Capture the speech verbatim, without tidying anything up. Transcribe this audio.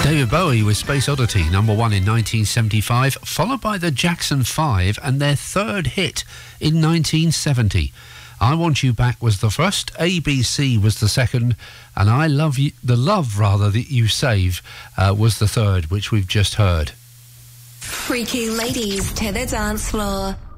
David Bowie with Space Oddity, number one in nineteen seventy-five, followed by the Jackson five and their third hit in nineteen seventy. I Want You Back was the first, A B C was the second, and I Love You, the Love rather that You Save uh, was the third, which we've just heard. Freaky ladies to the dance floor.